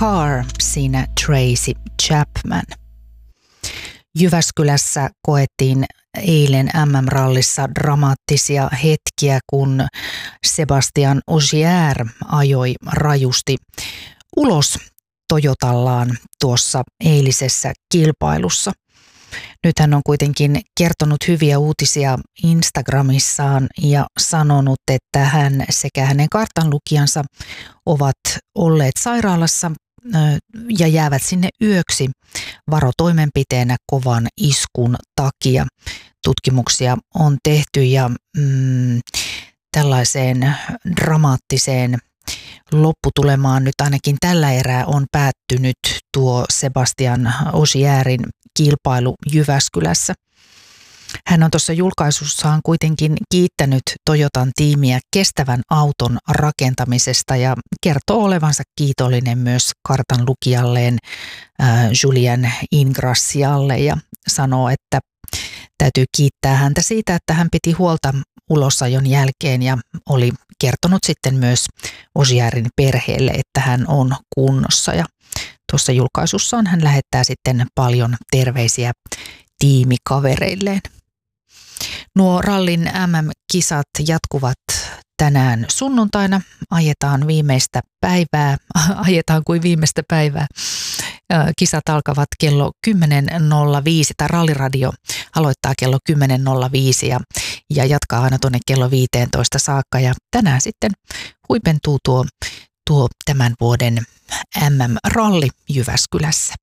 Car, siinä Tracy Chapman. Jyväskylässä koettiin eilen MM-rallissa dramaattisia hetkiä, kun Sebastian Ogier ajoi rajusti ulos Toyotallaan tuossa eilisessä kilpailussa. Nyt hän on kuitenkin kertonut hyviä uutisia Instagramissaan ja sanonut, että hän sekä hänen kartanlukijansa ovat olleet sairaalassa ja jäävät sinne yöksi varotoimenpiteenä kovan iskun takia. Tutkimuksia on tehty ja tällaiseen dramaattiseen lopputulemaan nyt ainakin tällä erää on päättynyt tuo Sebastian Ogierin kilpailu Jyväskylässä. Hän on tuossa julkaisussaan kuitenkin kiittänyt Toyotan tiimiä kestävän auton rakentamisesta ja kertoo olevansa kiitollinen myös kartan lukijalleen Julien Ingrassialle ja sanoo, että täytyy kiittää häntä siitä, että hän piti huolta ulosajon jälkeen ja oli kertonut sitten myös Ogierin perheelle, että hän on kunnossa. Ja tuossa julkaisussaan hän lähettää sitten paljon terveisiä tiimikavereilleen. Nuo rallin MM-kisat jatkuvat tänään sunnuntaina. Ajetaan kuin viimeistä päivää. Kisat alkavat kello 10.05 tai ralliradio aloittaa kello 10.05 ja jatkaa aina tuonne kello 15 saakka. Ja tänään sitten huipentuu tuo tämän vuoden MM-ralli Jyväskylässä.